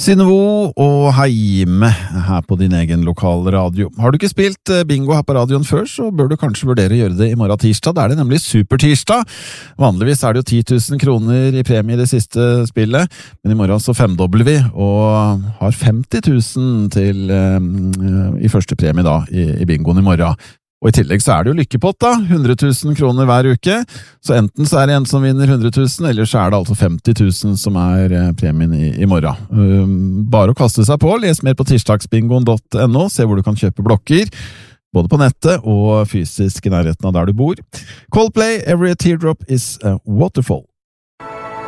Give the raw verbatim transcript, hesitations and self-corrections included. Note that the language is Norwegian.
Synnøve og Heime her på din egen lokale radio. Har du ikke spilt bingo her på radioen før, så bør du kanskje vurdere å gjøre det i morgen tirsdag. Da er det nemlig supertirsdag. Vanligvis er det jo ti tusen kroner i premie i det siste spillet, men i morgen så femdobler vi, og har femti tusen til uh, i første premie da, i, i bingoen i morgen. Og i tillegg så er det jo lykkepott da, hundre tusen kroner hver uke, så enten så er det en som vinner hundre tusen, eller så er det altså femti tusen som er premien i, i morgen. Um, bare å kaste seg på, les mer på tirsdagsbingoen punktum no, se hvor du kan kjøpe blokker, både på nettet og fysisk i nærheten av der du bor. Coldplay, Every Teardrop is a Waterfall.